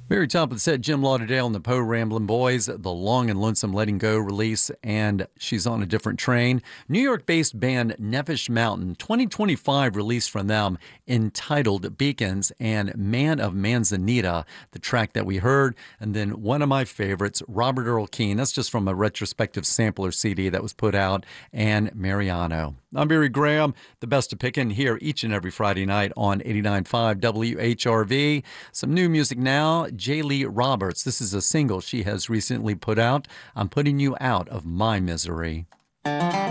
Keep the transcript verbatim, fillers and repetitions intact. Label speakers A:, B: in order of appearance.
A: Very top of the set, Jim Lauderdale and the Poe Ramblin' Boys, the Long and Lonesome Letting Go release, and She's on a Different Train. New York-based band Nevish Mountain, twenty twenty-five release from them entitled Beacons, and Man of Manzanita, the track that we heard. And then one of my favorites, Robert Earl Keen, that's just from a retrospective sampler C D that was put out, and Mariano. I'm Barry Graham, the best of pickin' here each and every Friday night on eighty-nine point five W H R V. Some new music now. J. Lee Roberts. This is a single she has recently put out. I'm putting you out of my misery.